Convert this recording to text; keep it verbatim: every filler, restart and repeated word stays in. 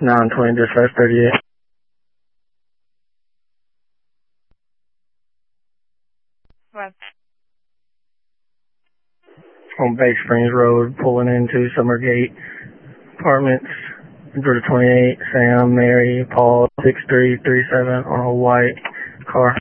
nine twenty, dispatch thirty-eight. What? On Bay Springs Road, pulling into Summergate Apartments, Georgia twenty-eight, Sam, Mary, Paul, six three three seven on a white car.